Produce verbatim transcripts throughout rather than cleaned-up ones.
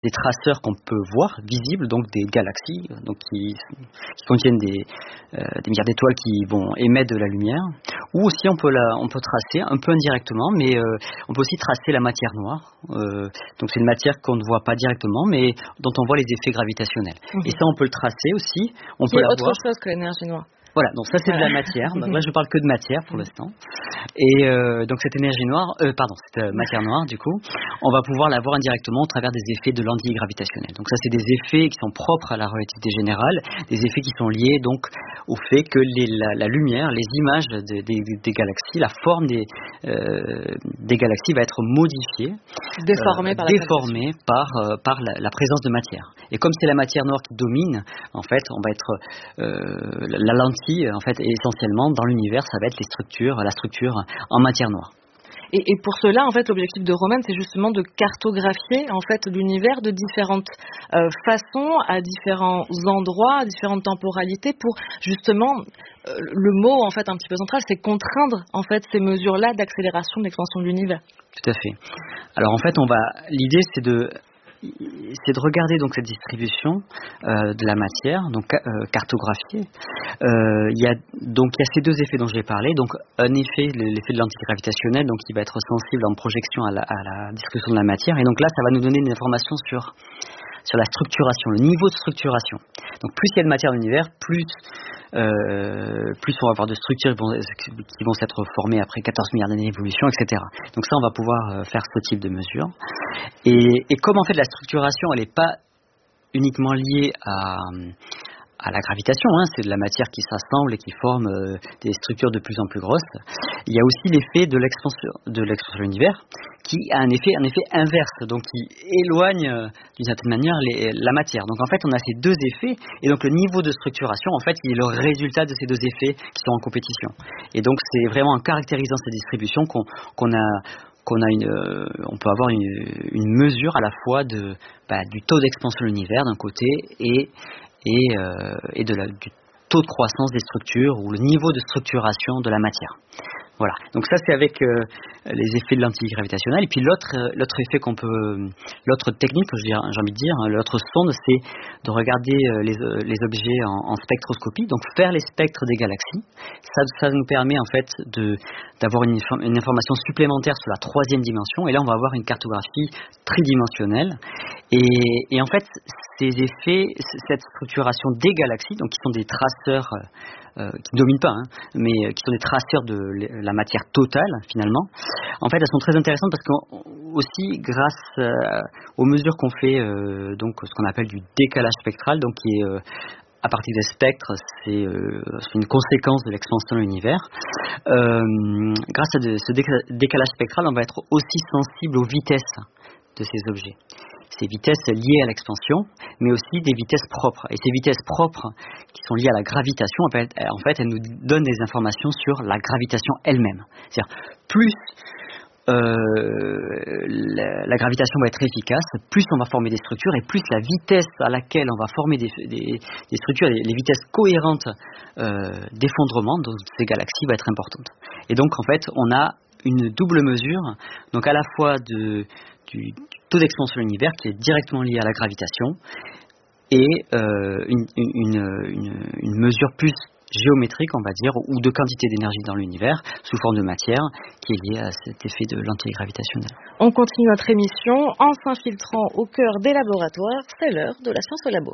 des traceurs qu'on peut voir, visibles, donc des galaxies, donc qui, qui contiennent des, euh, des milliards d'étoiles qui vont émettre de la lumière. Ou aussi on peut, la, on peut tracer un peu indirectement, mais euh, on peut aussi tracer la matière noire. Euh, donc c'est une matière qu'on ne voit pas directement, mais dont on voit les effets gravitationnels. Mmh. Et ça, on peut le tracer aussi. On qui peut est la autre voir. chose que l'énergie noire. Voilà, donc ça c'est voilà. de la matière. Donc là je parle que de matière pour l'instant. Et euh, donc cette énergie noire, euh, pardon, cette euh, matière noire du coup, on va pouvoir la voir indirectement au travers des effets de l'onde gravitationnelle. Donc ça c'est des effets qui sont propres à la relativité générale, des effets qui sont liés donc au fait que les, la, la lumière, les images de, des, des galaxies, la forme des, euh, des galaxies va être modifiée, déformée euh, par, déformée la par, euh, par la, la présence de matière. Et comme c'est la matière noire qui domine, en fait, on va être euh, la lentille, en fait, essentiellement dans l'univers, ça va être les structures, la structure en matière noire. Et, et pour cela, en fait, l'objectif de Roman, c'est justement de cartographier en fait l'univers de différentes euh, façons, à différents endroits, à différentes temporalités, pour justement euh, le mot en fait un petit peu central, c'est contraindre en fait ces mesures-là d'accélération, d'expansion de l'univers. Tout à fait. Alors en fait, on va, l'idée, c'est de c'est de regarder donc cette distribution euh, de la matière, donc euh, cartographiée. Euh, il y a donc il y a ces deux effets dont je vais parler. Donc un effet, l'effet de l'antigravitationnel, donc qui va être sensible en projection à la, à la distribution de la matière. Et donc là, ça va nous donner des informations sur sur la structuration, le niveau de structuration. Donc plus il y a de matière dans l'univers, plus euh, plus on va avoir de structures qui vont, qui vont s'être formées après quatorze milliards d'années d'évolution, et cetera. Donc ça, on va pouvoir faire ce type de mesure. Et, et comme en fait la structuration, elle n'est pas uniquement liée à à la gravitation, hein, c'est de la matière qui s'assemble et qui forme euh, des structures de plus en plus grosses. Il y a aussi l'effet de l'expansion de l'expansion de l'univers, qui a un effet, un effet inverse, donc qui éloigne euh, d'une certaine manière les, la matière. Donc en fait, on a ces deux effets, et donc le niveau de structuration, en fait, il est le résultat de ces deux effets qui sont en compétition. Et donc c'est vraiment en caractérisant cette distribution qu'on, qu'on a qu'on a une, euh, on peut avoir une, une mesure à la fois de, bah, du taux d'expansion de l'univers d'un côté et et, euh, et de la, du taux de croissance des structures ou le niveau de structuration de la matière. Voilà. Donc ça c'est avec euh, les effets de l'antigravitationnel. Et puis l'autre, euh, l'autre effet qu'on peut, l'autre technique, j'ai envie de dire, hein, l'autre sonde, c'est de regarder euh, les, euh, les objets en, en spectroscopie, donc faire les spectres des galaxies. Ça, ça nous permet en fait de d'avoir une, une information supplémentaire sur la troisième dimension. Et là on va avoir une cartographie tridimensionnelle. Et, et en fait ces effets, cette structuration des galaxies, donc qui sont des traceurs euh, qui ne dominent pas, hein, mais qui sont des traceurs de la matière totale finalement. En fait, elles sont très intéressantes parce qu'aussi grâce euh, aux mesures qu'on fait, euh, donc ce qu'on appelle du décalage spectral, donc qui est euh, à partir des spectres, c'est, euh, c'est une conséquence de l'expansion de l'univers. Euh, grâce à de, ce décalage spectral, on va être aussi sensible aux vitesses de ces objets. Ces vitesses liées à l'expansion, mais aussi des vitesses propres. Et ces vitesses propres, qui sont liées à la gravitation, en fait, elles nous donnent des informations sur la gravitation elle-même. C'est-à-dire, plus euh, la, la gravitation va être efficace, plus on va former des structures, et plus la vitesse à laquelle on va former des, des, des structures, les, les vitesses cohérentes euh, d'effondrement de ces galaxies va être importante. Et donc, en fait, on a une double mesure, donc à la fois de, du, du taux d'expansion de l'univers qui est directement lié à la gravitation et euh, une, une, une, une mesure plus géométrique, on va dire, ou de quantité d'énergie dans l'univers sous forme de matière qui est liée à cet effet de l'antigravitationnel. On continue notre émission en s'infiltrant au cœur des laboratoires. C'est l'heure de la science au labo.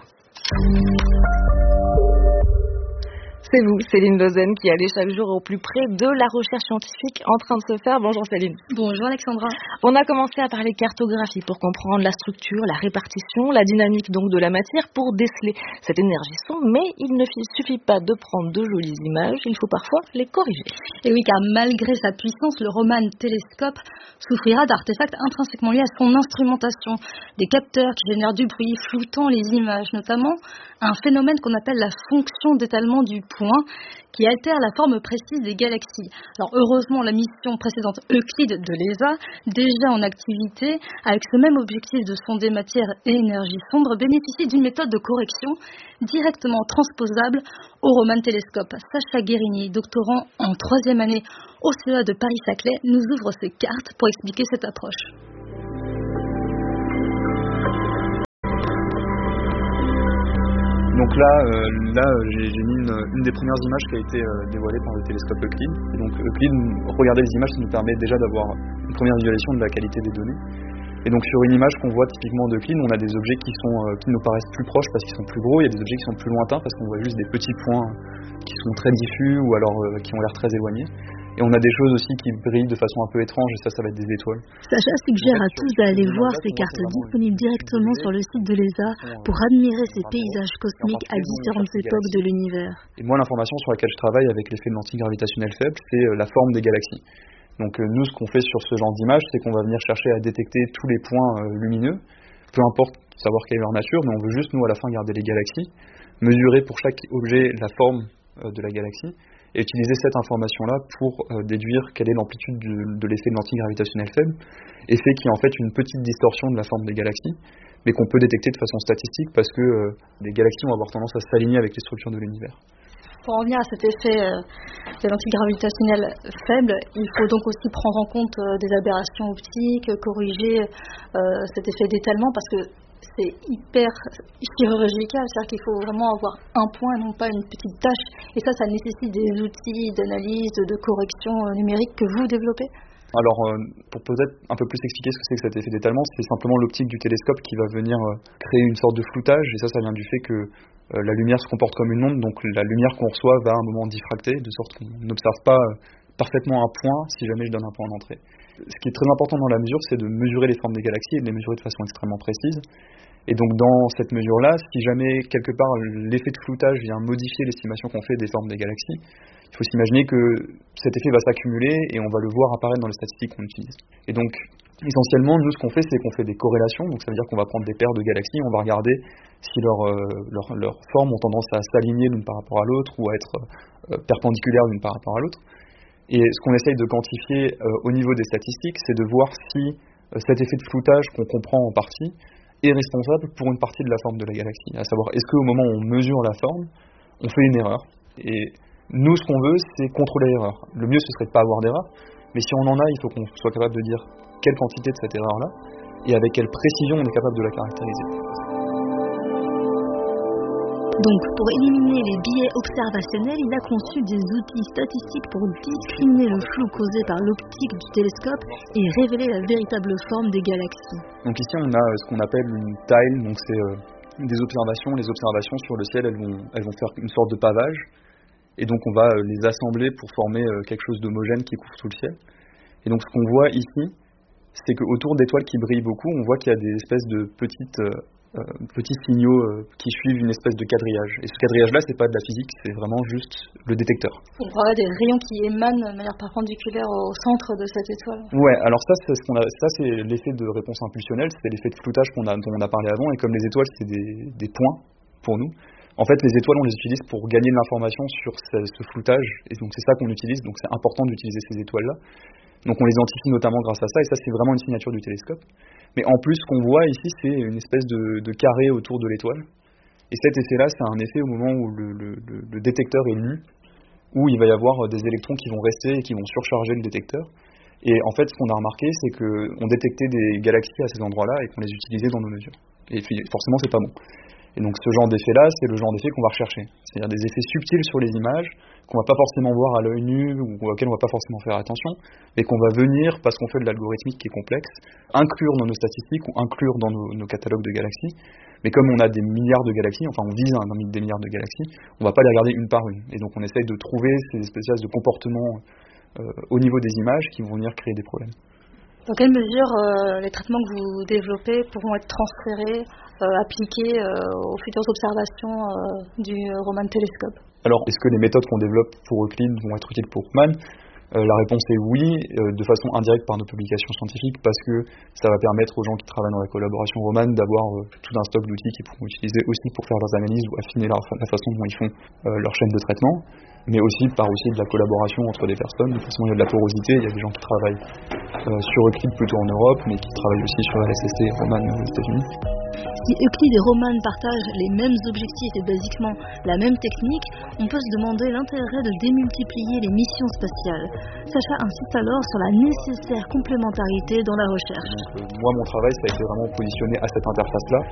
C'est vous, Céline Lausanne, qui allez chaque jour au plus près de la recherche scientifique en train de se faire. Bonjour Céline. Bonjour Alexandra. On a commencé à parler cartographie pour comprendre la structure, la répartition, la dynamique donc de la matière pour déceler cette énergie sombre, mais il ne suffit pas de prendre de jolies images, il faut parfois les corriger. Et oui, car malgré sa puissance, le Roman télescope souffrira d'artefacts intrinsèquement liés à son instrumentation. Des capteurs qui génèrent du bruit, floutant les images, notamment un phénomène qu'on appelle la fonction d'étalement du point, qui altère la forme précise des galaxies. Alors heureusement, la mission précédente Euclide de l'E S A, déjà en activité, avec ce même objectif de sonder matière et énergie sombre, bénéficie d'une méthode de correction directement transposable au Roman télescope. Sacha Guérigny, doctorant en troisième année au C E A de Paris-Saclay, nous ouvre ses cartes pour expliquer cette approche. Donc là, euh, là j'ai, j'ai mis une, une des premières images qui a été euh, dévoilée par le télescope Euclide. Et donc Euclide, regarder les images, ça nous permet déjà d'avoir une première visualisation de la qualité des données. Et donc sur une image qu'on voit typiquement d'Euclide, on a des objets qui, sont, euh, qui nous paraissent plus proches parce qu'ils sont plus gros, il y a des objets qui sont plus lointains parce qu'on voit juste des petits points qui sont très diffus ou alors euh, qui ont l'air très éloignés. Et on a des choses aussi qui brillent de façon un peu étrange, et ça, ça va être des étoiles. Sacha suggère à tous d'aller voir ces cartes disponibles directement sur le site de l'E S A pour admirer ces paysages cosmiques à différentes époques de l'univers. Et moi, l'information sur laquelle je travaille avec l'effet de lentille gravitationnelle faible, c'est la forme des galaxies. Donc nous, ce qu'on fait sur ce genre d'image, c'est qu'on va venir chercher à détecter tous les points lumineux, peu importe savoir quelle est leur nature, mais on veut juste, nous, à la fin, garder les galaxies, mesurer pour chaque objet la forme de la galaxie, et utiliser cette information-là pour euh, déduire quelle est l'amplitude de, de l'effet de lentille gravitationnelle faible, effet qui est en fait une petite distorsion de la forme des galaxies, mais qu'on peut détecter de façon statistique parce que euh, les galaxies vont avoir tendance à s'aligner avec les structures de l'univers. Pour en venir à cet effet euh, de lentille gravitationnelle faible, il faut donc aussi prendre en compte euh, des aberrations optiques, corriger euh, cet effet d'étalement, parce que c'est hyper chirurgical, c'est-à-dire qu'il faut vraiment avoir un point et non pas une petite tache. Et ça, ça nécessite des outils d'analyse, de correction numérique que vous développez. Alors, euh, pour peut-être un peu plus expliquer ce que c'est que cet effet d'étalement, c'est simplement l'optique du télescope qui va venir euh, créer une sorte de floutage. Et ça, ça vient du fait que euh, la lumière se comporte comme une onde, donc la lumière qu'on reçoit va à un moment diffracter, de sorte qu'on n'observe pas euh, parfaitement un point si jamais je donne un point d'entrée. Ce qui est très important dans la mesure, c'est de mesurer les formes des galaxies et de les mesurer de façon extrêmement précise. Et donc dans cette mesure-là, si jamais quelque part l'effet de floutage vient modifier l'estimation qu'on fait des formes des galaxies, il faut s'imaginer que cet effet va s'accumuler et on va le voir apparaître dans les statistiques qu'on utilise. Et donc essentiellement, nous ce qu'on fait, c'est qu'on fait des corrélations, donc ça veut dire qu'on va prendre des paires de galaxies, on va regarder si leurs leur, leur formes ont tendance à s'aligner l'une par rapport à l'autre ou à être euh, perpendiculaires l'une par rapport à l'autre. Et ce qu'on essaye de quantifier euh, au niveau des statistiques, c'est de voir si euh, cet effet de floutage qu'on comprend en partie est responsable pour une partie de la forme de la galaxie. À savoir, est-ce qu'au moment où on mesure la forme, on fait une erreur? Et nous, ce qu'on veut, c'est contrôler l'erreur. Le mieux, ce serait de ne pas avoir d'erreur, mais si on en a, il faut qu'on soit capable de dire quelle quantité de cette erreur-là, et avec quelle précision on est capable de la caractériser. Donc, pour éliminer les biais observationnels, il a conçu des outils statistiques pour discriminer le flou causé par l'optique du télescope et révéler la véritable forme des galaxies. Donc ici, on a ce qu'on appelle une tile, donc c'est euh, des observations. Les observations sur le ciel, elles vont, elles vont faire une sorte de pavage, et donc on va euh, les assembler pour former euh, quelque chose d'homogène qui couvre tout le ciel. Et donc ce qu'on voit ici, c'est qu'autour d'étoiles qui brillent beaucoup, on voit qu'il y a des espèces de petites... Euh, Euh, petits signaux euh, qui suivent une espèce de quadrillage. Et ce quadrillage-là, c'est pas de la physique, c'est vraiment juste le détecteur. On voit des rayons qui émanent de manière perpendiculaire au centre de cette étoile. Ouais, alors ça, c'est ce qu'on a, ça c'est l'effet de réponse impulsionnelle, c'est l'effet de floutage qu'on a, dont on a parlé avant. Et comme les étoiles, c'est des, des points pour nous. En fait, les étoiles, on les utilise pour gagner de l'information sur ce, ce floutage. Et donc c'est ça qu'on utilise. Donc c'est important d'utiliser ces étoiles-là. Donc on les identifie notamment grâce à ça. Et ça, c'est vraiment une signature du télescope. Mais en plus, ce qu'on voit ici, c'est une espèce de, de carré autour de l'étoile. Et cet effet-là, c'est un effet au moment où le, le, le, le détecteur est lu, où il va y avoir des électrons qui vont rester et qui vont surcharger le détecteur. Et en fait, ce qu'on a remarqué, c'est qu'on détectait des galaxies à ces endroits-là et qu'on les utilisait dans nos mesures. Et forcément, c'est pas bon. Et donc ce genre d'effet-là, c'est le genre d'effet qu'on va rechercher. C'est-à-dire des effets subtils sur les images, qu'on va pas forcément voir à l'œil nu, ou auxquels on va pas forcément faire attention, mais qu'on va venir, parce qu'on fait de l'algorithmique qui est complexe, inclure dans nos statistiques ou inclure dans nos, nos catalogues de galaxies. Mais comme on a des milliards de galaxies, enfin on vise un, un des milliards de galaxies, on va pas les regarder une par une. Et donc on essaye de trouver ces espèces de comportements euh, au niveau des images qui vont venir créer des problèmes. Dans quelle mesure euh, les traitements que vous développez pourront être transférés, euh, appliqués euh, aux futures observations euh, du Raman télescope? Alors, est-ce que les méthodes qu'on développe pour Euclide vont être utiles pour Raman? euh, La réponse est oui, euh, de façon indirecte par nos publications scientifiques, parce que ça va permettre aux gens qui travaillent dans la collaboration Raman d'avoir euh, tout un stock d'outils qu'ils pourront utiliser aussi pour faire leurs analyses ou affiner la, la façon dont ils font euh, leur chaîne de traitement, mais aussi par aussi de la collaboration entre des personnes. De toute façon, il y a de la porosité, il y a des gens qui travaillent euh, sur Euclide plutôt en Europe, mais qui travaillent aussi sur L S S T et Raman aux États-Unis. Si Euclide et Raman partagent les mêmes objectifs et basiquement la même technique, on peut se demander l'intérêt de démultiplier les missions spatiales. Sacha insiste alors sur la nécessaire complémentarité dans la recherche. Donc, euh, moi, mon travail, ça a été vraiment positionné à cette interface-là.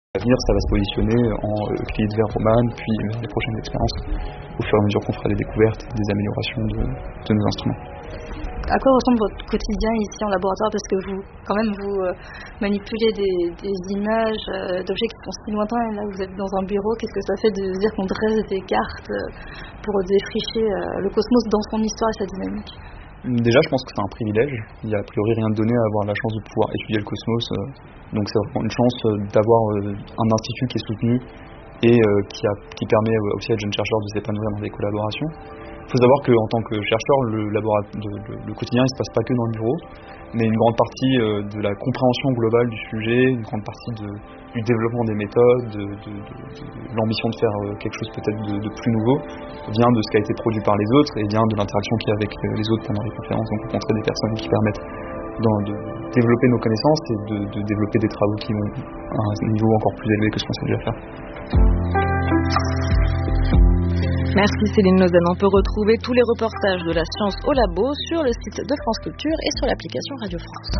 À l'avenir, ça va se positionner en Euclide vers Roman, puis vers les prochaines expériences, au fur et à mesure qu'on fera des découvertes et des améliorations de, de nos instruments. À quoi ressemble votre quotidien ici en laboratoire? Parce que vous, quand même, vous euh, manipulez des, des images euh, d'objets qui sont si lointains, et là vous êtes dans un bureau. Qu'est-ce que ça fait de dire qu'on dresse des cartes euh, pour défricher euh, le cosmos dans son histoire et sa dynamique? Déjà, je pense que c'est un privilège. Il n'y a a priori rien de donné à avoir la chance de pouvoir étudier le cosmos. Euh, donc c'est vraiment une chance euh, d'avoir euh, un institut qui est soutenu et euh, qui, a, qui permet euh, aussi à de jeunes chercheurs de s'épanouir dans des collaborations. Il faut savoir qu'en tant que chercheur, le, labora- de, le, le quotidien ne se passe pas que dans le bureau, mais une grande partie euh, de la compréhension globale du sujet, une grande partie de, du développement des méthodes, de, de, de, de l'ambition de faire euh, quelque chose peut-être de, de plus nouveau, vient de ce qui a été produit par les autres et vient de l'interaction qu'il y a avec les autres pendant les conférences. Donc rencontrer des personnes qui permettent dans, de développer nos connaissances et de, de développer des travaux qui ont un niveau encore plus élevé que ce qu'on sait déjà faire. Merci Céline Lausanne. On peut retrouver tous les reportages de la science au labo sur le site de France Culture et sur l'application Radio France.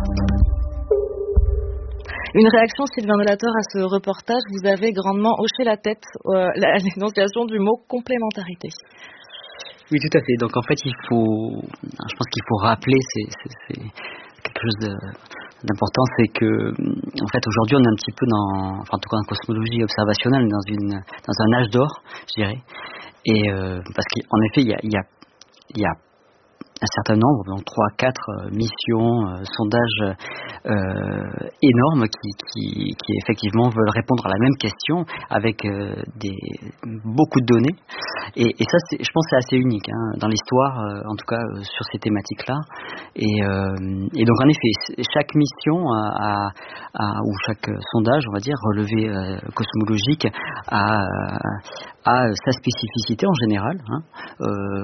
Une réaction, Sylvain Delator, à ce reportage. Vous avez grandement hoché la tête euh, à l'énonciation du mot complémentarité. Oui, tout à fait. Donc en fait, il faut, je pense qu'il faut rappeler, c'est, c'est, c'est quelque chose de, d'important, c'est que, en fait, aujourd'hui, on est un petit peu dans, enfin, en tout cas en cosmologie observationnelle, dans une, dans un âge d'or, je dirais. Et euh, parce qu'en effet, il y a, il y a, il y a un certain nombre, donc trois, quatre euh, missions, euh, sondages euh, énormes qui, qui, qui effectivement veulent répondre à la même question avec euh, des, beaucoup de données. Et, et ça, c'est, je pense, que c'est assez unique hein, dans l'histoire, euh, en tout cas euh, sur ces thématiques-là. Et, euh, et donc, en effet, chaque mission a, a, a, ou chaque sondage, on va dire, relevé euh, cosmologique a, a sa spécificité en général. Hein. Euh,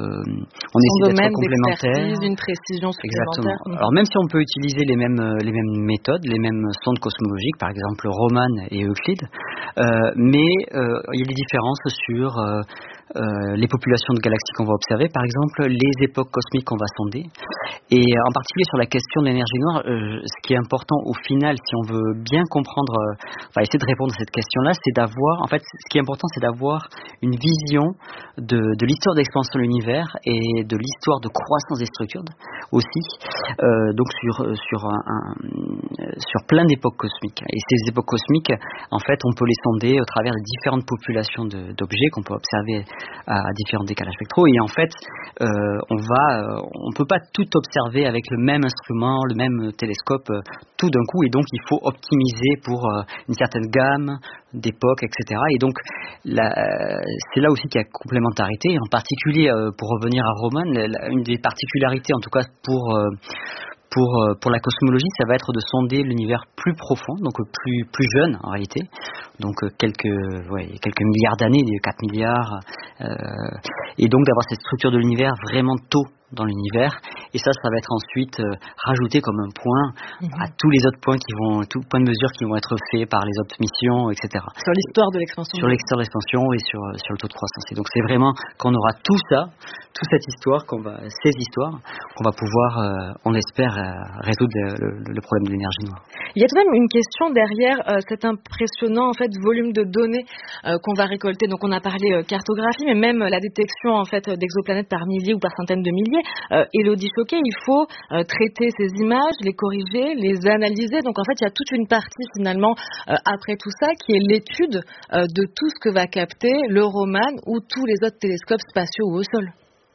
on Son essaie d'être complémentaire. Une précision supplémentaire. Exactement. Alors même si on peut utiliser les mêmes les mêmes méthodes, les mêmes sondes cosmologiques, par exemple Roman et Euclide, euh, mais euh, il y a des différences sur euh, euh, les populations de galaxies qu'on va observer, par exemple les époques cosmiques qu'on va sonder, et en particulier sur la question de l'énergie noire. Euh, ce qui est important au final, si on veut bien comprendre, euh, enfin essayer de répondre à cette question-là, c'est d'avoir, en fait, ce qui est important, c'est d'avoir une vision de, de l'histoire d'expansion de l'univers et de l'histoire de croissance des structures aussi, euh, donc sur sur un, un, sur plein d'époques cosmiques. Et ces époques cosmiques, en fait, on peut les sonder au travers de différentes populations de, d'objets qu'on peut observer à, à différents décalages spectraux. Et en fait, euh, on va, euh, on peut pas tout observer avec le même instrument, le même télescope, euh, tout d'un coup. Et donc, il faut optimiser pour euh, une certaine gamme d'époques, et cetera. Et donc, la, c'est là aussi qu'il y a complémentarité. En particulier, euh, pour revenir à Roman, la, une des particularités, en tout cas pour euh, pour pour la cosmologie, ça va être de sonder l'univers plus profond, donc plus plus jeune en réalité, donc quelques ouais, quelques milliards d'années, quatre milliards, euh, et donc d'avoir cette structure de l'univers vraiment tôt dans l'univers, et ça, ça va être ensuite euh, rajouté comme un point mm-hmm. à tous les autres points qui vont, tous les points de mesure qui vont être faits par les autres missions, et cetera. Sur l'histoire de l'expansion. Sur l'histoire de l'expansion et sur sur le taux de croissance. Et donc c'est vraiment quand on aura tout ça, toute cette histoire, qu'on va, ces histoires, qu'on va pouvoir, euh, on l'espère, euh, résoudre le, le, le problème de l'énergie noire. Il y a tout de même une question derrière euh, cet impressionnant en fait volume de données euh, qu'on va récolter. Donc on a parlé euh, cartographie, mais même la détection en fait d'exoplanètes par milliers ou par centaines de milliers. Euh, Élodie Choquet, il faut euh, traiter ces images, les corriger, les analyser. Donc en fait, il y a toute une partie finalement euh, après tout ça qui est l'étude euh, de tout ce que va capter le Roman ou tous les autres télescopes spatiaux ou au sol.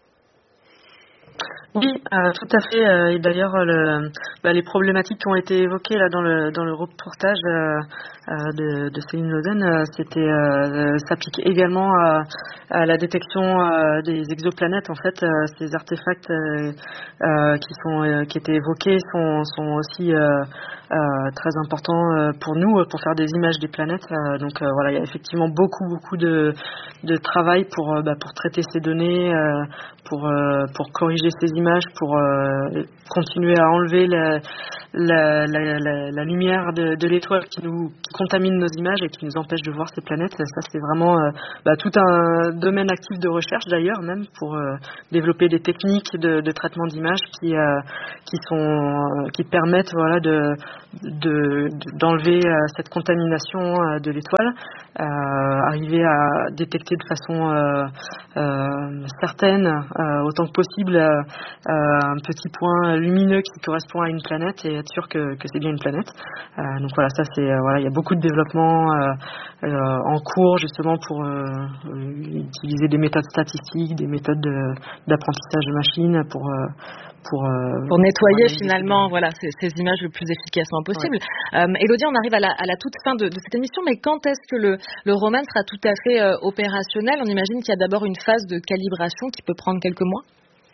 Oui, euh, tout à fait. Euh, et d'ailleurs, le, bah, les problématiques qui ont été évoquées là dans le dans le reportage euh, euh, de, de Céline Lausanne, euh, c'était euh, s'applique également à, à la détection euh, des exoplanètes. En fait, euh, ces artefacts euh, euh, qui sont euh, qui étaient évoqués sont sont aussi euh, euh, très importants euh, pour nous pour faire des images des planètes. Euh, donc euh, voilà, il y a effectivement beaucoup beaucoup de de travail pour euh, bah, pour traiter ces données, euh, pour euh, pour corriger ces images. images pour euh, continuer à enlever la, la, la, la, la lumière de, de l'étoile qui nous qui contamine nos images et qui nous empêche de voir ces planètes. Ça, c'est vraiment euh, bah, tout un domaine actif de recherche d'ailleurs, même pour euh, développer des techniques de, de traitement d'images qui euh, qui sont euh, qui permettent voilà de, de d'enlever euh, cette contamination euh, de l'étoile, euh, arriver à détecter de façon euh, euh, certaine euh, autant que possible euh, un petit point lumineux qui correspond à une planète et être sûr que, que c'est bien une planète. Euh, donc voilà, ça c'est euh, voilà, il y a beaucoup de développement euh, euh, en cours justement pour euh, utiliser des méthodes statistiques, des méthodes de, d'apprentissage de machines pour euh, pour, euh, pour nettoyer pour finalement voilà ces, ces images le plus efficacement possible. Ouais. Euh, Élodie, on arrive à la, à la toute fin de, de cette émission, mais quand est-ce que le, le roman sera tout à fait euh, opérationnel? On imagine qu'il y a d'abord une phase de calibration qui peut prendre quelques mois.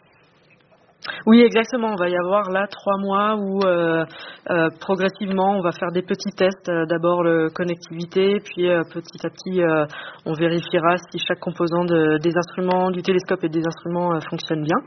Oui, exactement. On va y avoir là trois mois où euh, euh, progressivement on va faire des petits tests. Euh, d'abord le connectivité, puis euh, petit à petit euh, on vérifiera si chaque composant de, des instruments du télescope et des instruments euh, fonctionne bien.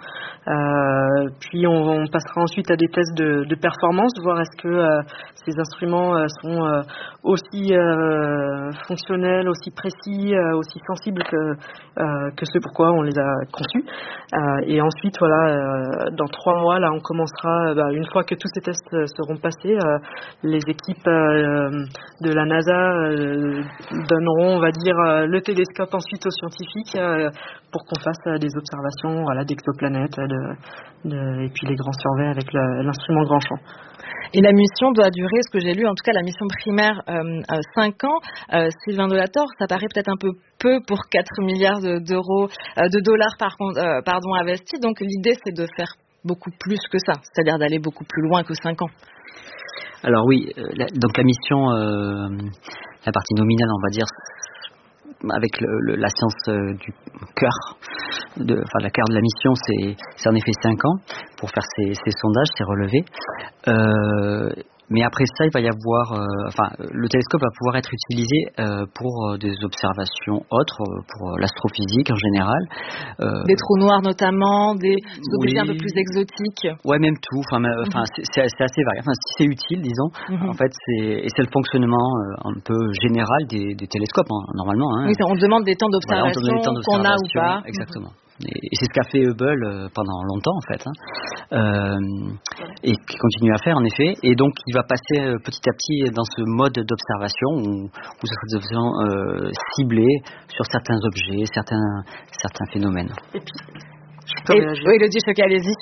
Euh, puis on, on passera ensuite à des tests de, de performance, voir est-ce que euh, ces instruments euh, sont euh, aussi euh, fonctionnels, aussi précis, euh, aussi sensibles que euh, que ce pourquoi on les a conçus. Euh, et ensuite voilà. Euh, Dans trois mois, là, on commencera. Bah, une fois que tous ces tests euh, seront passés, euh, les équipes euh, de la NASA euh, donneront, on va dire, euh, le télescope ensuite aux scientifiques euh, pour qu'on fasse euh, des observations, voilà, d'exoplanètes, de, de, et puis les grands surveys avec le, l'instrument grand champ. Et la mission doit durer, ce que j'ai lu, en tout cas la mission primaire, euh, euh, cinq ans. Euh, Sylvain Delator, ça paraît peut-être un peu peu pour quatre milliards de, d'euros, euh, de dollars par, euh, pardon, investis. Donc l'idée, c'est de faire beaucoup plus que ça, c'est-à-dire d'aller beaucoup plus loin que cinq ans. Alors oui, euh, la, donc la mission, euh, la partie nominale, on va dire, avec le, le, la science euh, du cœur, de, enfin la cœur de la mission, c'est, c'est en effet cinq ans pour faire ces, ces sondages, ces relevés. Euh, mais après ça, il va y avoir, euh, enfin, le télescope va pouvoir être utilisé euh, pour euh, des observations autres, euh, pour l'astrophysique en général. Euh, des trous noirs notamment, des objets oui, un peu plus exotiques. Ouais, même tout. Enfin, enfin, mm-hmm. c'est, c'est assez varié. Enfin, si c'est utile, disons. Mm-hmm. En fait, c'est et c'est le fonctionnement euh, un peu général des, des télescopes, hein, normalement. Hein. Oui, on demande des temps d'observation, voilà, des temps d'observation qu'on a ou pas. Exactement. Mm-hmm. Et c'est ce qu'a fait Hubble pendant longtemps en fait, hein, euh, et qui continue à faire en effet. Et donc il va passer petit à petit dans ce mode d'observation où, où ça sera des observations euh, ciblées sur certains objets, certains certains phénomènes. Et puis, je peux réagir. Oui, Élodie Choquet, allez-y.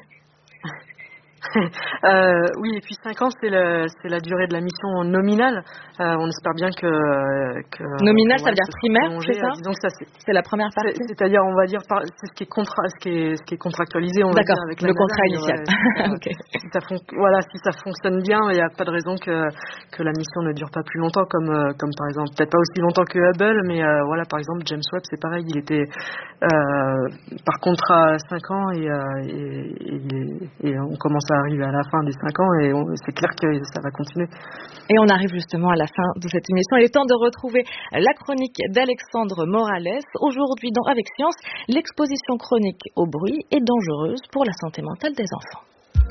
euh, oui, et puis cinq ans, c'est, le, c'est la durée de la mission nominale. Euh, on espère bien que... que nominale, ça veut dire primaire, c'est ça, disons que ça c'est, c'est la première partie. C'est, c'est-à-dire, on va dire, par, c'est ce qui est, contra, ce qui est, ce qui est contractualisé, on D'accord, va dire, avec le la contrat NASA, initial. Ouais, okay. si ça fon- voilà, si ça fonctionne bien, il n'y a pas de raison que, que la mission ne dure pas plus longtemps, comme, euh, comme par exemple, peut-être pas aussi longtemps que Hubble, mais euh, voilà, par exemple, James Webb, c'est pareil, il était euh, par contrat cinq ans et, euh, et, et, et on commence à arriver à la fin des cinq ans et on, c'est clair que ça va continuer. Et on arrive justement à la fin de cette émission. Il est temps de retrouver la chronique d'Alexandre Morales. Aujourd'hui dans Avec Science, l'exposition chronique au bruit est dangereuse pour la santé mentale des enfants.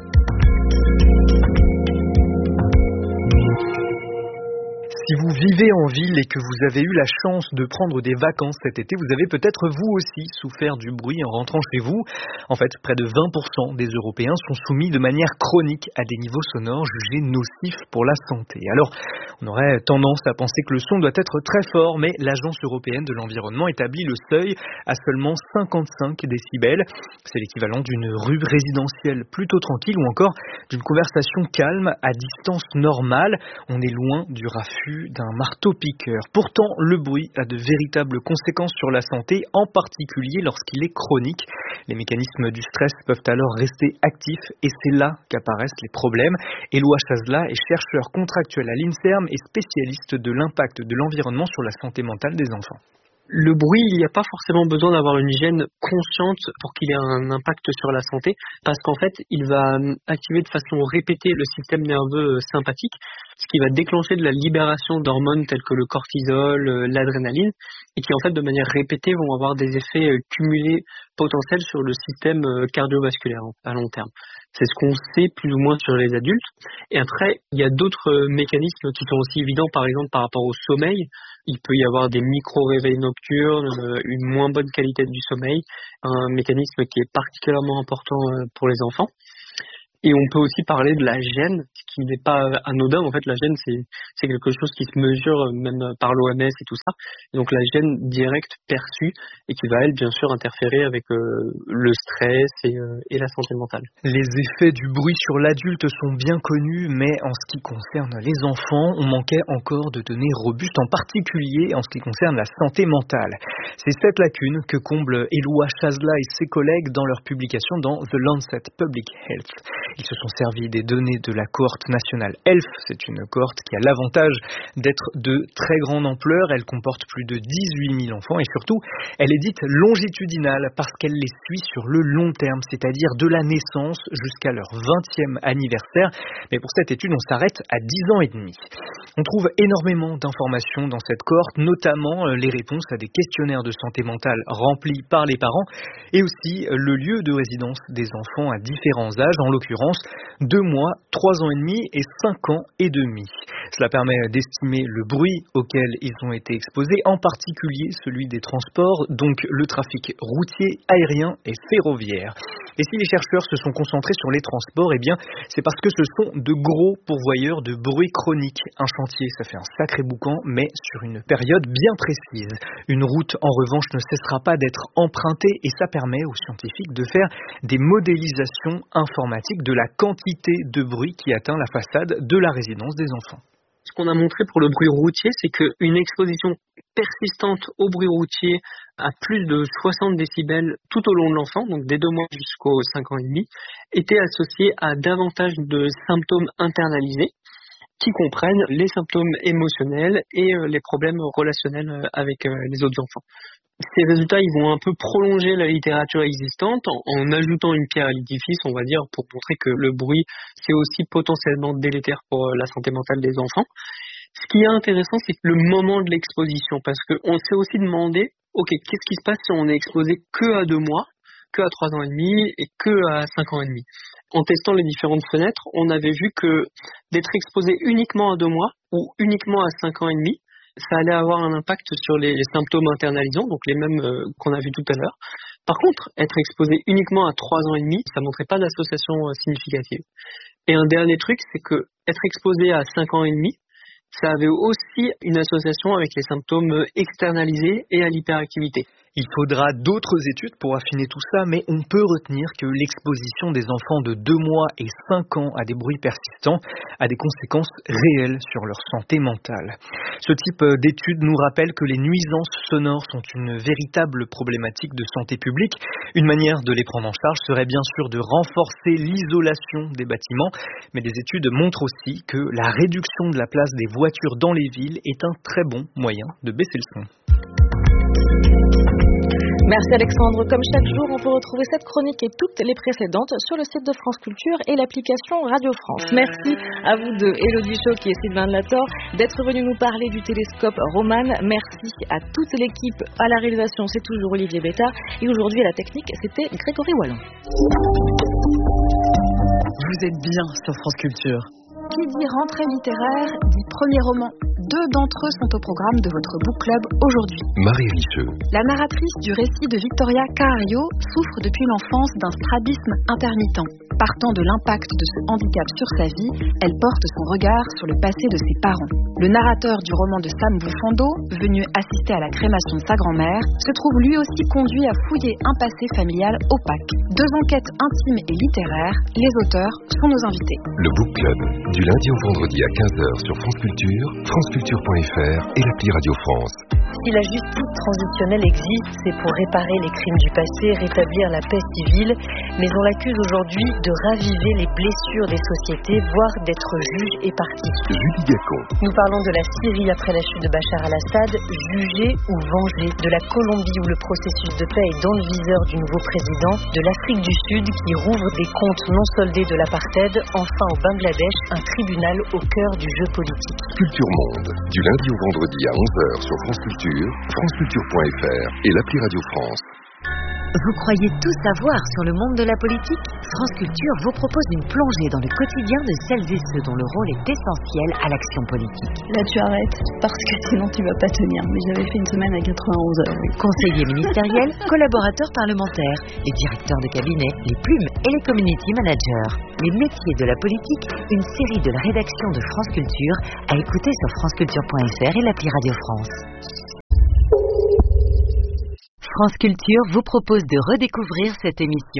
Si vous vivez en ville et que vous avez eu la chance de prendre des vacances cet été, vous avez peut-être vous aussi souffert du bruit en rentrant chez vous. En fait, près de vingt pour cent des Européens sont soumis de manière chronique à des niveaux sonores jugés nocifs pour la santé. Alors, on aurait tendance à penser que le son doit être très fort, mais l'Agence européenne de l'environnement établit le seuil à seulement cinquante-cinq décibels. C'est l'équivalent d'une rue résidentielle plutôt tranquille ou encore d'une conversation calme à distance normale. On est loin du raffut d'un marteau-piqueur. Pourtant, le bruit a de véritables conséquences sur la santé, en particulier lorsqu'il est chronique. Les mécanismes du stress peuvent alors rester actifs et c'est là qu'apparaissent les problèmes. Éloi Chazela est chercheur contractuel à l'INSERM et spécialiste de l'impact de l'environnement sur la santé mentale des enfants. Le bruit, il n'y a pas forcément besoin d'avoir une hygiène consciente pour qu'il ait un impact sur la santé, parce qu'en fait, il va activer de façon répétée le système nerveux sympathique, ce qui va déclencher de la libération d'hormones telles que le cortisol, l'adrénaline, et qui en fait, de manière répétée, vont avoir des effets cumulés potentiels sur le système cardiovasculaire à long terme. C'est ce qu'on sait plus ou moins sur les adultes. Et après, il y a d'autres mécanismes qui sont aussi évidents, par exemple par rapport au sommeil. Il peut y avoir des micro-réveils nocturnes, une moins bonne qualité du sommeil, un mécanisme qui est particulièrement important pour les enfants. Et on peut aussi parler de la gêne, ce qui n'est pas anodin. En fait, la gêne, c'est, c'est quelque chose qui se mesure même par l'O M S et tout ça. Et donc la gêne directe perçue et qui va, elle, bien sûr, interférer avec euh, le stress et, euh, et la santé mentale. Les effets du bruit sur l'adulte sont bien connus, mais en ce qui concerne les enfants, on manquait encore de données robustes, en particulier en ce qui concerne la santé mentale. C'est cette lacune que comble Éloi Chazla et ses collègues dans leur publication dans The Lancet Public Health. Ils se sont servis des données de la cohorte nationale E L F. C'est une cohorte qui a l'avantage d'être de très grande ampleur. Elle comporte plus de dix-huit mille enfants et surtout, elle est dite longitudinale parce qu'elle les suit sur le long terme, c'est-à-dire de la naissance jusqu'à leur vingtième anniversaire. Mais pour cette étude, on s'arrête à dix ans et demi. On trouve énormément d'informations dans cette cohorte, notamment les réponses à des questionnaires de santé mentale remplis par les parents et aussi le lieu de résidence des enfants à différents âges, en l'occurrence deux mois, trois ans et demi et cinq ans et demi. Cela permet d'estimer le bruit auquel ils ont été exposés, en particulier celui des transports, donc le trafic routier, aérien et ferroviaire. Et si les chercheurs se sont concentrés sur les transports, eh bien, c'est parce que ce sont de gros pourvoyeurs de bruit chronique. Un chantier, ça fait un sacré boucan, mais sur une période bien précise. Une route, en revanche, ne cessera pas d'être empruntée et ça permet aux scientifiques de faire des modélisations informatiques de la quantité de bruit qui atteint la façade de la résidence des enfants. Ce qu'on a montré pour le bruit routier, c'est qu'une exposition persistante au bruit routier à plus de soixante décibels tout au long de l'enfant, donc des deux mois jusqu'aux cinq ans et demi, était associée à davantage de symptômes internalisés qui comprennent les symptômes émotionnels et les problèmes relationnels avec les autres enfants. Ces résultats, ils vont un peu prolonger la littérature existante en, en ajoutant une pierre à l'édifice, on va dire, pour montrer que le bruit, c'est aussi potentiellement délétère pour la santé mentale des enfants. Ce qui est intéressant, c'est le moment de l'exposition, parce qu'on s'est aussi demandé, ok, qu'est-ce qui se passe si on est exposé que à deux mois, que à trois ans et demi et que à cinq ans et demi. En testant les différentes fenêtres, on avait vu que d'être exposé uniquement à deux mois ou uniquement à cinq ans et demi, ça allait avoir un impact sur les, les symptômes internalisants, donc les mêmes euh, qu'on a vu tout à l'heure. Par contre, être exposé uniquement à trois ans et demi, ça montrait pas d'association euh, significative. Et un dernier truc, c'est que être exposé à cinq ans et demi, ça avait aussi une association avec les symptômes externalisés et à l'hyperactivité. Il faudra d'autres études pour affiner tout ça, mais on peut retenir que l'exposition des enfants de deux mois et cinq ans à des bruits persistants a des conséquences réelles sur leur santé mentale. Ce type d'études nous rappelle que les nuisances sonores sont une véritable problématique de santé publique. Une manière de les prendre en charge serait bien sûr de renforcer l'isolation des bâtiments, mais des études montrent aussi que la réduction de la place des voitures dans les villes est un très bon moyen de baisser le son. Merci Alexandre. Comme chaque jour, on peut retrouver cette chronique et toutes les précédentes sur le site de France Culture et l'application Radio France. Merci à vous deux, Élodie Choc et Sylvain Delator, d'être venus nous parler du télescope Roman. Merci à toute l'équipe. À la réalisation, c'est toujours Olivier Bétard. Et aujourd'hui, à la technique, c'était Grégory Wallon. Vous êtes bien sur France Culture. Qui dit rentrée littéraire dit premier roman. Deux d'entre eux sont au programme de votre book club aujourd'hui. Marie Richeux. La narratrice du récit de Victoria Cario souffre depuis l'enfance d'un strabisme intermittent. Partant de l'impact de ce handicap sur sa vie, elle porte son regard sur le passé de ses parents. Le narrateur du roman de Sam Boufondo, venu assister à la crémation de sa grand-mère, se trouve lui aussi conduit à fouiller un passé familial opaque. Deux enquêtes intimes et littéraires, les auteurs sont nos invités. Le book club, du lundi au vendredi à quinze heures sur France Culture, franceculture point f r et l'appli Radio France. Si la justice transitionnelle existe, c'est pour réparer les crimes du passé, rétablir la paix civile, mais on l'accuse aujourd'hui de raviver les blessures des sociétés, voire d'être juge et partie. Julie Gacon. Nous parlons de la Syrie après la chute de Bachar al-Assad, jugé ou vengé, de la Colombie où le processus de paix est dans le viseur du nouveau président, de l'Afrique du Sud qui rouvre des comptes non soldés de l'apartheid, enfin au Bangladesh, un tribunal au cœur du jeu politique. Culture Monde, du lundi au vendredi à onze heures sur France Culture, franceculture point f r et l'appli Radio France. Vous croyez tout savoir sur le monde de la politique ? France Culture vous propose une plongée dans le quotidien de celles et ceux dont le rôle est essentiel à l'action politique. Là, tu arrêtes, parce que sinon tu vas pas tenir. Mais j'avais fait une semaine à quatre-vingt-onze heures. Oui. Conseillers ministériels, collaborateurs parlementaires, les directeurs de cabinet, les plumes et les community managers. Les métiers de la politique, une série de la rédaction de France Culture à écouter sur franceculture point f r et l'appli Radio France. France Culture vous propose de redécouvrir cette émission.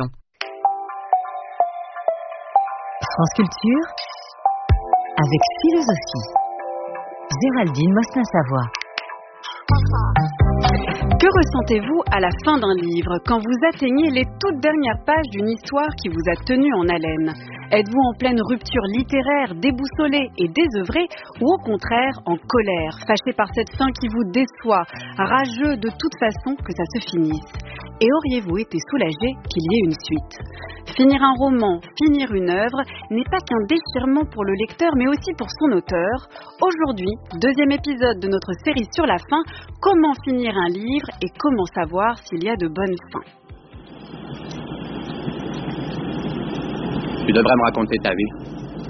France Culture avec Philosophie. Géraldine Mosna-Savoie. Que ressentez-vous à la fin d'un livre, quand vous atteignez les toutes dernières pages d'une histoire qui vous a tenu en haleine ? Êtes-vous en pleine rupture littéraire, déboussolé et désœuvré, ou au contraire en colère, fâché par cette fin qui vous déçoit, rageux de toute façon que ça se finisse ? Et auriez-vous été soulagé qu'il y ait une suite ? Finir un roman, finir une œuvre, n'est pas qu'un déchirement pour le lecteur, mais aussi pour son auteur. Aujourd'hui, deuxième épisode de notre série sur la fin, comment finir un livre et comment savoir s'il y a de bonnes fins. Tu devrais me raconter ta vie.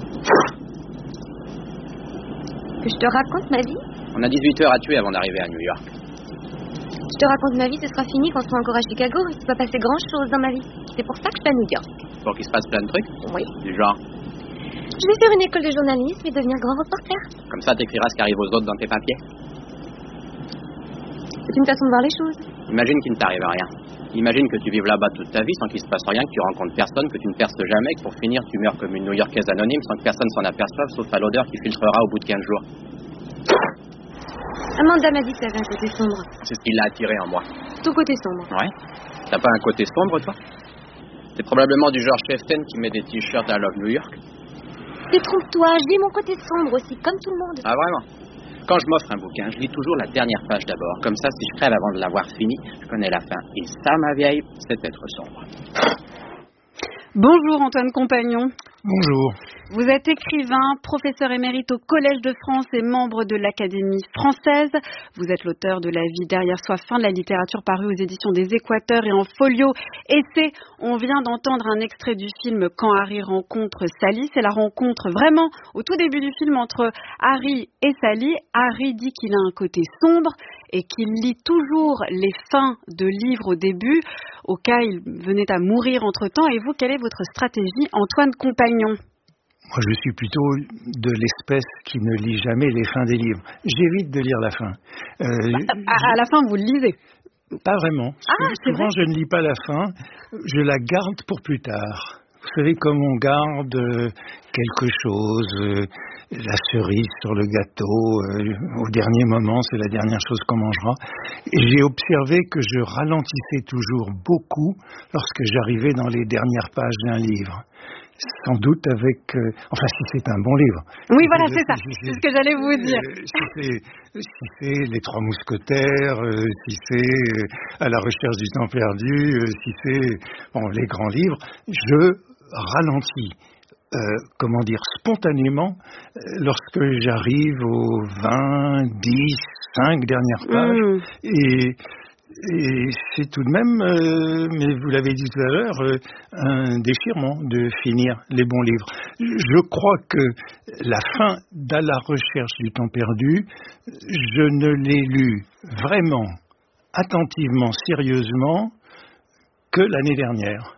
Que je te raconte ma vie ? On a dix-huit heures à tuer avant d'arriver à New York. Je te raconte ma vie, ce sera fini quand on sera encore à Chicago. Il ne s'est pas passé grand-chose dans ma vie. C'est pour ça que je suis à New York. Pour qu'il se passe plein de trucs ? Oui. Du genre ? Je vais faire une école de journalisme et devenir grand reporter. Comme ça, t'écriras ce qui arrive aux autres dans tes papiers. C'est une façon de voir les choses. Imagine qu'il ne t'arrive rien. Imagine que tu vives là-bas toute ta vie sans qu'il se passe rien, que tu rencontres personne, que tu ne perces jamais, que pour finir tu meurs comme une New-Yorkaise anonyme sans que personne s'en aperçoive, sauf à l'odeur qui filtrera au bout de quinze jours. Amanda m'a dit que t'avais un côté sombre. C'est ce qui l'a attiré en moi. Ton côté sombre. Ouais. T'as pas un côté sombre, toi ? T'es probablement du genre cheftain qui met des t-shirts à Love New York. Détrompe-toi, j'ai mon côté sombre aussi, comme tout le monde. Ah, vraiment ? Quand je m'offre un bouquin, je lis toujours la dernière page d'abord. Comme ça, si je crève avant de l'avoir fini, je connais la fin. Et ça, ma vieille, c'est être sombre. Bonjour Antoine Compagnon. Bonjour. Vous êtes écrivain, professeur émérite au Collège de France et membre de l'Académie française. Vous êtes l'auteur de La vie derrière soi, fin de la littérature, paru aux éditions des Équateurs et en folio. Essai, on vient d'entendre un extrait du film Quand Harry rencontre Sally. C'est la rencontre vraiment au tout début du film entre Harry et Sally. Harry dit qu'il a un côté sombre et qu'il lit toujours les fins de livres au début, au cas il venait à mourir entre-temps. Et vous, quelle est votre stratégie, Antoine Compagnon ? Moi, je suis plutôt de l'espèce qui ne lit jamais les fins des livres. J'évite de lire la fin. Euh, à, à la fin, vous le lisez ? Pas vraiment. Ah, Souvent, je ne lis pas la fin. Je la garde pour plus tard. Vous savez, comme on garde euh, quelque chose, euh, la cerise sur le gâteau, euh, au dernier moment, c'est la dernière chose qu'on mangera. Et j'ai observé que je ralentissais toujours beaucoup lorsque j'arrivais dans les dernières pages d'un livre. Sans doute avec... Euh, enfin, si c'est un bon livre. Oui, voilà, c'est ça. Si c'est ce que j'allais vous dire. Euh, si, c'est, si c'est Les Trois Mousquetaires, euh, si c'est euh, À la recherche du temps perdu, euh, si c'est bon, les grands livres, je ralentis, euh, comment dire, spontanément, euh, lorsque j'arrive aux vingt, dix, cinq dernières pages. Mmh. Et... Et c'est tout de même, euh, mais vous l'avez dit tout à l'heure, euh, un déchirement de finir les bons livres. Je crois que la fin d'À la recherche du temps perdu, je ne l'ai lu vraiment, attentivement, sérieusement, que l'année dernière.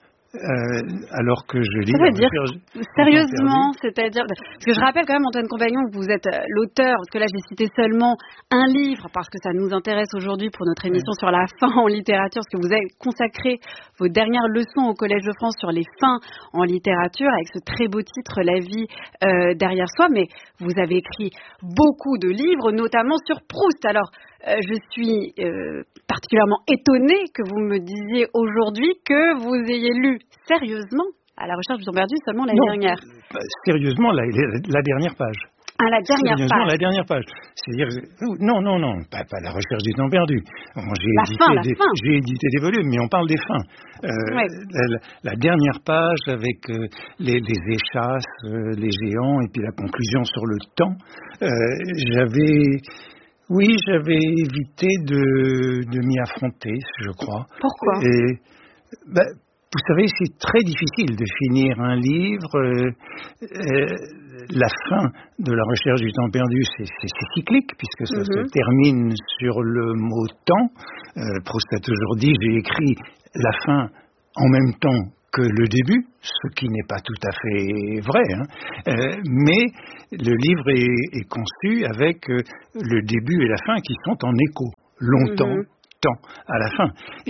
Euh, alors que je lis... Ça veut dire, sérieusement, c'est-à-dire... Parce que je rappelle quand même, Antoine Compagnon, que vous êtes l'auteur, parce que là j'ai cité seulement un livre, parce que ça nous intéresse aujourd'hui pour notre émission oui. sur la fin en littérature, parce que vous avez consacré vos dernières leçons au Collège de France sur les fins en littérature, avec ce très beau titre, La vie euh, derrière soi, mais vous avez écrit beaucoup de livres, notamment sur Proust. Alors, Euh, je suis euh, particulièrement étonnée que vous me disiez aujourd'hui que vous ayez lu sérieusement à la recherche du temps perdu seulement l'année dernière. Bah, sérieusement, la, la dernière page. À la dernière Sérieusement, page. la dernière page. C'est-à-dire, non, non, non, pas, pas la recherche du temps perdu. Bon, j'ai, la édité fin, la des, fin. j'ai édité des volumes, mais on parle des fins. Euh, ouais. la, la dernière page avec euh, les, les échasses, euh, les géants, et puis la conclusion sur le temps. Euh, j'avais, oui, j'avais évité de, de m'y affronter, je crois. Pourquoi? Et, ben, vous savez, c'est très difficile de finir un livre. Euh, euh, la fin de la recherche du temps perdu, c'est, c'est, c'est cyclique, puisque ça mm-hmm. se termine sur le mot temps. Euh, Proust a toujours dit, j'ai écrit la fin en même temps que le début, ce qui n'est pas tout à fait vrai. Hein. Euh, mais le livre est, est conçu avec euh, le début et la fin qui sont en écho, longtemps. Mm-hmm. Temps à la fin. Et,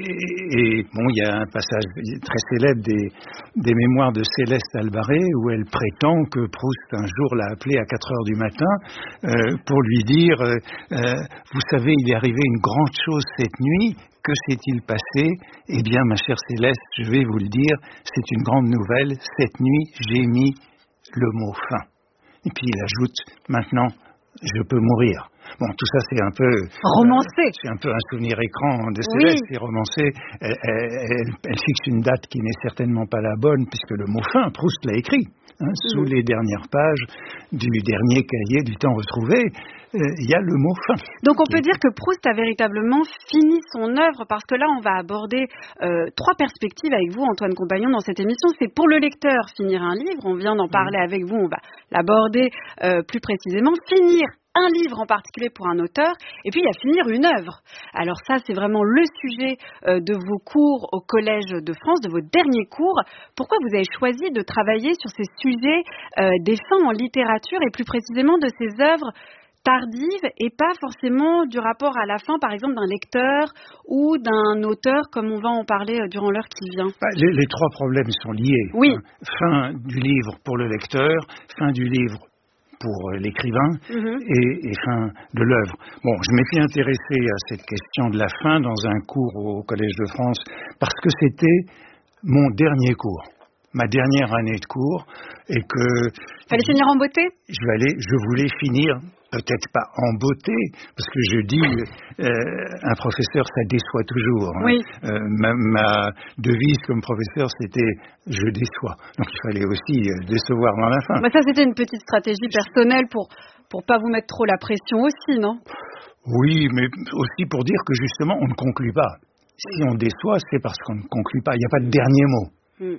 et, et bon, il y a un passage très célèbre des, des mémoires de Céleste Albaré où elle prétend que Proust un jour l'a appelée à quatre heures du matin euh, pour lui dire euh, euh, vous savez, il est arrivé une grande chose cette nuit, que s'est-il passé? Eh bien, ma chère Céleste, je vais vous le dire, c'est une grande nouvelle, cette nuit j'ai mis le mot fin. Et puis il ajoute, maintenant je peux mourir. Bon, tout ça, c'est un peu... romancé. Euh, c'est un peu un souvenir écran de Céleste, oui. C'est romancé. Elle, elle, elle fixe une date qui n'est certainement pas la bonne, puisque le mot fin, Proust l'a écrit, hein, mmh. sous les dernières pages du dernier cahier du temps retrouvé, il euh, y a le mot fin. Donc, on peut dire que Proust a véritablement fini son œuvre, parce que là, on va aborder euh, trois perspectives avec vous, Antoine Compagnon, dans cette émission. C'est pour le lecteur, finir un livre. On vient d'en parler mmh. avec vous, on va l'aborder euh, plus précisément. Finir un livre en particulier pour un auteur, et puis il y a finir une œuvre. Alors ça, c'est vraiment le sujet euh, de vos cours au Collège de France, de vos derniers cours. Pourquoi vous avez choisi de travailler sur ces sujets euh, des fins en littérature, et plus précisément de ces œuvres tardives, et pas forcément du rapport à la fin, par exemple, d'un lecteur ou d'un auteur, comme on va en parler euh, durant l'heure qui vient? Bah, les, les trois problèmes sont liés. Oui. Hein. Fin du livre pour le lecteur, fin du livre pour l'écrivain mmh. et, et fin de l'œuvre. Bon, je m'étais intéressé à cette question de la fin dans un cours au Collège de France parce que c'était mon dernier cours, ma dernière année de cours, et que... Fallait finir en beauté? Je vais aller, je voulais finir, peut-être pas en beauté, parce que je dis, euh, un professeur, ça déçoit toujours. Hein. Oui. Euh, ma, ma devise comme professeur, c'était « je déçois ». Donc il fallait aussi euh, décevoir dans la fin. Bah ça, c'était une petite stratégie personnelle pour pour pas vous mettre trop la pression aussi, non? Oui, mais aussi pour dire que justement, on ne conclut pas. Si on déçoit, c'est parce qu'on ne conclut pas. Il n'y a pas de dernier mot. Mmh.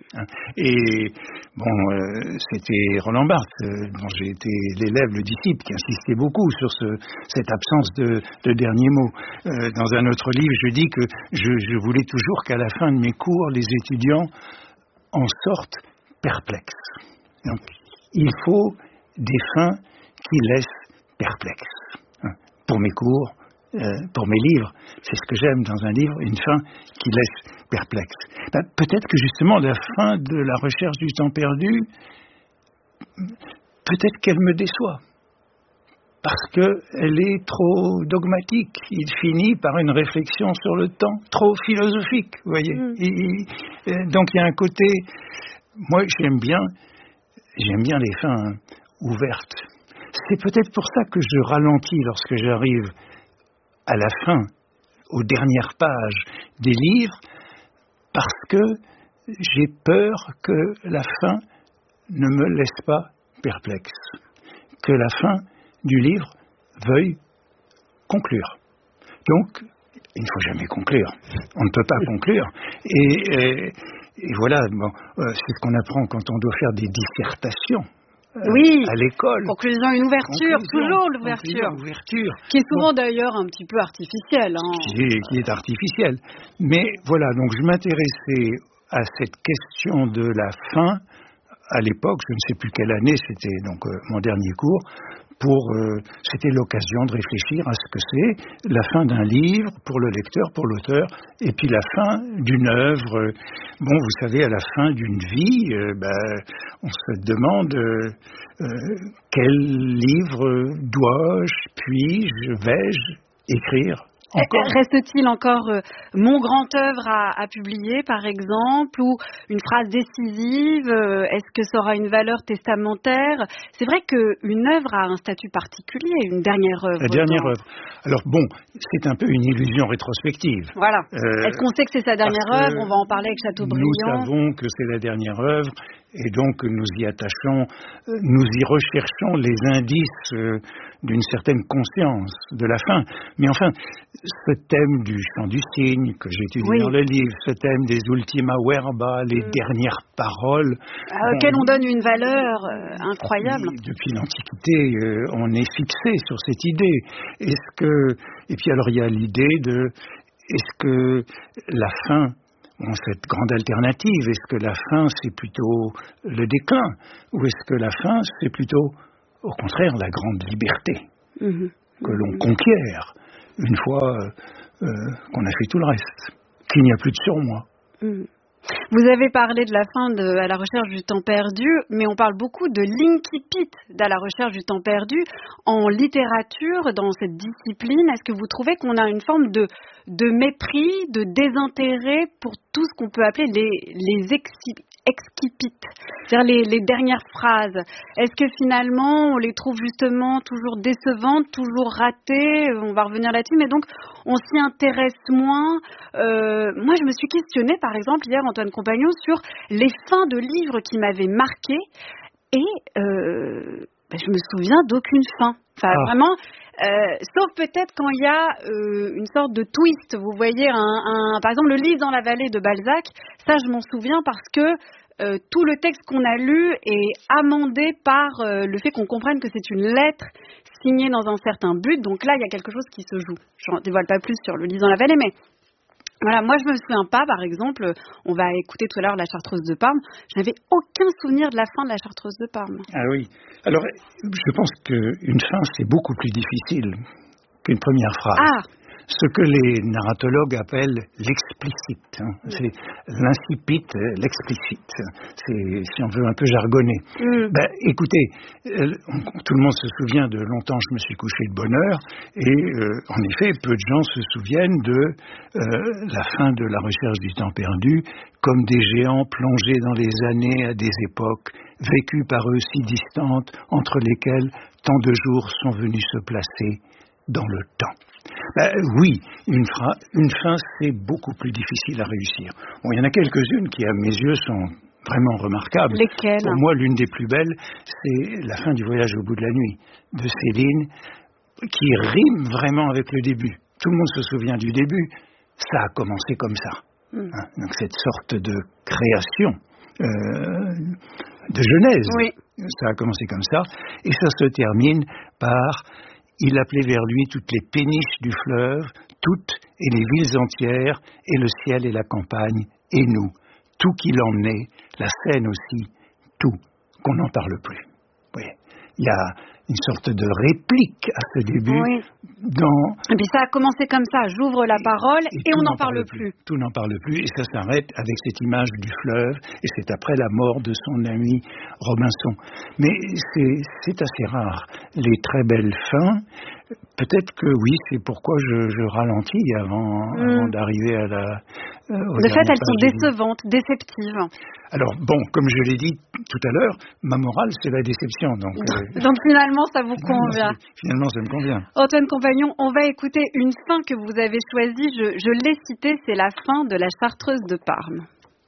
Et bon, euh, c'était Roland Barthes, euh, dont j'ai été l'élève, le disciple, qui insistait beaucoup sur ce, cette absence de, de dernier mot. Euh, dans un autre livre, je dis que je, je voulais toujours qu'à la fin de mes cours, les étudiants en sortent perplexes. Donc, il faut des fins qui laissent perplexes. Hein. Pour mes cours, euh, pour mes livres, c'est ce que j'aime dans un livre, une fin qui laisse perplexe. Ben, peut-être que justement la fin de la recherche du temps perdu, peut-être qu'elle me déçoit. Parce qu'elle est trop dogmatique. Il finit par une réflexion sur le temps, trop philosophique, vous voyez. Mm. Et, et, donc il y a un côté... Moi, j'aime bien, j'aime bien les fins ouvertes. C'est peut-être pour ça que je ralentis lorsque j'arrive à la fin, aux dernières pages des livres, parce que j'ai peur que la fin ne me laisse pas perplexe, que la fin du livre veuille conclure. Donc, il ne faut jamais conclure. On ne peut pas conclure. Et, et, et voilà, bon, euh, c'est ce qu'on apprend quand on doit faire des dissertations. Euh, oui, à l'école. Conclusion, une ouverture, conclusion, toujours l'ouverture. Ouverture. Qui est souvent bon, d'ailleurs un petit peu artificielle. Hein. Qui, est, qui est artificielle. Mais voilà, donc je m'intéressais à cette question de la fin à l'époque, je ne sais plus quelle année, c'était donc euh, mon dernier cours, pour euh, c'était l'occasion de réfléchir à ce que c'est la fin d'un livre pour le lecteur, pour l'auteur, et puis la fin d'une œuvre. Bon, vous savez, à la fin d'une vie, euh, ben, on se demande euh, euh, quel livre dois-je, puis-je, vais-je écrire Encore. Reste-t-il encore euh, mon grand œuvre à, à publier, par exemple, ou une phrase décisive? euh, Est-ce que ça aura une valeur testamentaire? C'est vrai qu'une œuvre a un statut particulier, une dernière œuvre. La dernière dans... œuvre. Alors bon, c'est un peu une illusion rétrospective. Voilà. Euh, Est-ce qu'on sait que c'est sa dernière œuvre? On va en parler avec Chateaubriand. Nous savons que c'est la dernière œuvre, et donc nous y attachons, nous y recherchons les indices euh, d'une certaine conscience de la fin. Mais enfin, ce thème du chant du cygne que j'étudie oui. dans le livre, ce thème des ultima verba, les mmh. dernières paroles, à auxquelles on donne une valeur euh, incroyable. Depuis l'Antiquité, euh, on est fixé sur cette idée. Est-ce que, et puis alors il y a l'idée de, est-ce que la fin, bon, cette grande alternative, est-ce que la fin c'est plutôt le déclin, ou est-ce que la fin c'est plutôt, au contraire, la grande liberté mmh. que l'on conquiert une fois euh, qu'on a fait tout le reste, qu'il n'y a plus de surmoi. Mmh. Vous avez parlé de la fin de À la recherche du temps perdu, mais on parle beaucoup de l'incipit d'À la recherche du temps perdu en littérature, dans cette discipline. Est-ce que vous trouvez qu'on a une forme de, de mépris, de désintérêt pour tout ce qu'on peut appeler les, les excipits, c'est-à-dire les, les dernières phrases? Est-ce que finalement on les trouve justement toujours décevantes, toujours ratées? On va revenir là-dessus, mais donc on s'y intéresse moins. Euh, moi je me suis questionnée par exemple hier, Antoine Compagnon, sur les fins de livres qui m'avaient marquée, et euh, ben, je me souviens d'aucune fin. Enfin ah. vraiment, euh, sauf peut-être quand il y a euh, une sorte de twist. Vous voyez, un, un, par exemple le Lys dans la vallée de Balzac, ça je m'en souviens parce que Euh, tout le texte qu'on a lu est amendé par euh, le fait qu'on comprenne que c'est une lettre signée dans un certain but. Donc là, il y a quelque chose qui se joue. Je n'en dévoile pas plus sur le Lys dans la vallée, mais voilà, moi je me souviens pas, par exemple, on va écouter tout à l'heure La Chartreuse de Parme, je n'avais aucun souvenir de la fin de La Chartreuse de Parme. Ah oui, alors je pense qu'une fin c'est beaucoup plus difficile qu'une première phrase. Ah. Ce que les narratologues appellent l'explicite, hein. C'est l'incipit, l'explicite. C'est, si on veut un peu jargonner. Mm. Ben, écoutez, euh, on, tout le monde se souvient de Longtemps je me suis couché de bonne heure, et euh, en effet, peu de gens se souviennent de euh, la fin de La recherche du temps perdu, comme des géants plongés dans les années à des époques vécues par eux si distantes, entre lesquelles tant de jours sont venus se placer dans le temps. Ben, oui, une, fra- une fin, c'est beaucoup plus difficile à réussir. Bon, il y en a quelques-unes qui, à mes yeux, sont vraiment remarquables. Lesquelles? Pour moi, l'une des plus belles, c'est La fin du voyage au bout de la nuit, de Céline, qui rime vraiment avec le début. Tout le monde se souvient du début. Ça a commencé comme ça. Mm. Hein, donc, cette sorte de création euh, de Genèse. Oui. Ça a commencé comme ça. Et ça se termine par... Il appelait vers lui toutes les péniches du fleuve, toutes et les villes entières, et le ciel et la campagne, et nous. Tout qui l'emmenait, la Seine aussi, tout, qu'on n'en parle plus. Oui. Il y a une sorte de réplique à ce début. Oui. Dans... Et puis ça a commencé comme ça, j'ouvre la parole et, et on n'en parle, parle plus. plus. Tout n'en parle plus, et ça s'arrête avec cette image du fleuve, et c'est après la mort de son ami Robinson. Mais c'est, c'est assez rare, les très belles fins. Peut-être que oui, c'est pourquoi je, je ralentis avant, mm. avant d'arriver à la... Euh, de fait, elles sont décevantes, déceptives. Alors, bon, comme je l'ai dit tout à l'heure, ma morale, c'est la déception. Donc, euh... donc finalement, ça vous convient. Finalement, ça me convient. Antoine Compagnon, on va écouter une fin que vous avez choisie. Je, je l'ai citée, c'est la fin de La Chartreuse de Parme.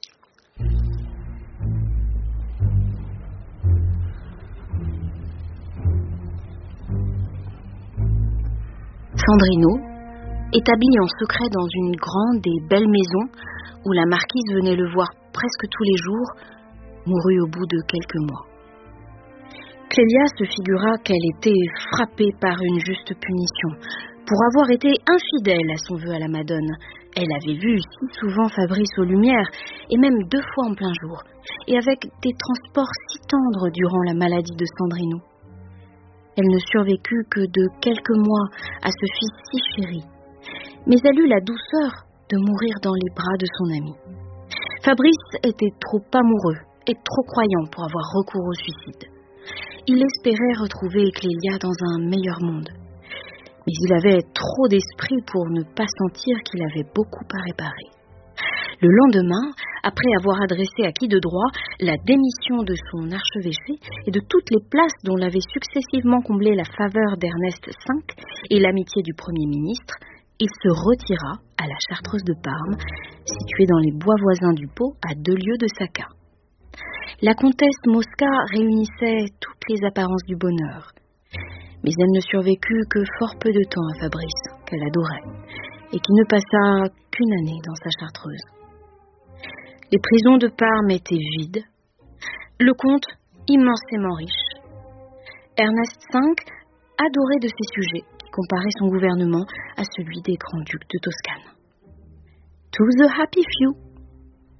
Sandrino, établi en secret dans une grande et belle maison où la marquise venait le voir presque tous les jours, mourut au bout de quelques mois. Clélia se figura qu'elle était frappée par une juste punition pour avoir été infidèle à son vœu à la Madone. Elle avait vu si souvent Fabrice aux Lumières, et même deux fois en plein jour, et avec des transports si tendres durant la maladie de Sandrino. Elle ne survécut que de quelques mois à ce fils si chéri, mais elle eut la douceur de mourir dans les bras de son ami. Fabrice était trop amoureux et trop croyant pour avoir recours au suicide. Il espérait retrouver Clélia dans un meilleur monde. Mais il avait trop d'esprit pour ne pas sentir qu'il avait beaucoup à réparer. Le lendemain, après avoir adressé à qui de droit la démission de son archevêché et de toutes les places dont l'avait successivement comblé la faveur d'Ernest cinq et l'amitié du Premier ministre, il se retira à la Chartreuse de Parme, située dans les bois voisins du Pau, à deux lieues de Sacca. La comtesse Mosca réunissait toutes les apparences du bonheur, mais elle ne survécut que fort peu de temps à Fabrice, qu'elle adorait, et qui ne passa qu'une année dans sa Chartreuse. Les prisons de Parme étaient vides, le comte immensément riche. Ernest cinq adorait de ses sujets qui comparaient son gouvernement à celui des grands ducs de Toscane. To the happy few.